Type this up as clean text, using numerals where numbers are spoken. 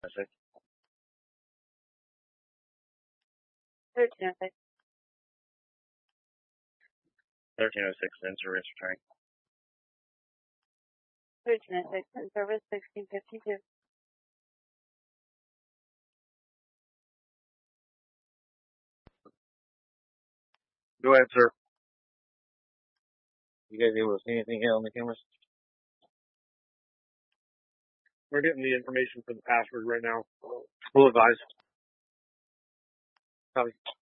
1306. 1306. 1306 in service returning. 1306 in service 1652. Go ahead, sir. You guys able to see anything on the cameras? We're getting the information for the password right now. Full advise. Copy.